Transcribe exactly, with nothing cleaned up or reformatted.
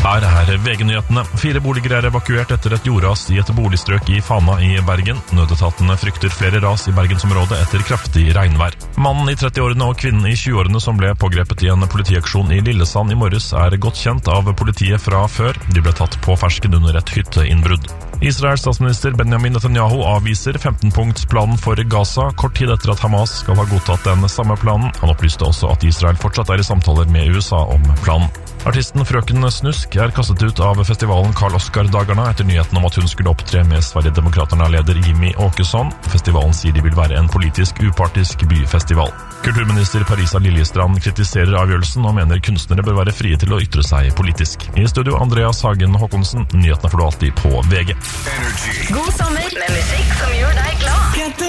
Her er V G-nyhetene. Fire boligere er evakuert etter et jordras i et boligstrøk i Fana i Bergen. Nødetatene frykter flere ras i Bergensområdet etter kraftig regnvær. Mannen i trettiårene og kvinnen i tjueårene som ble pågrepet i en politiaksjon i Lillesand i morges er godt kjent av politiet fra før. De ble tatt på fersken under et hytteinnbrudd. Israels statsminister Benjamin Netanyahu avviser femten-punktsplanen for Gaza, kort tid etter at Hamas skal ha godtatt den samme planen. Han opplyste også at Israel fortsatt er i samtaler med U S A om planen. Artisten Frøken Snusk er kastet ut av festivalen Karl Oskar-dagerne etter nyheten om at hun skulle opptre med Sverigedemokraterna-leder Jimmy Åkesson. Festivalen sier de vil være en politisk upartisk byfestival. Kulturminister Parisa Liljestrand kritiserer avgjørelsen og mener kunstnere bør være frie til å ytre seg politisk. I studio Andreas Hagen Håkonsen, nyhetene får du alltid på V G. God sommer med musikk som gjør deg glad.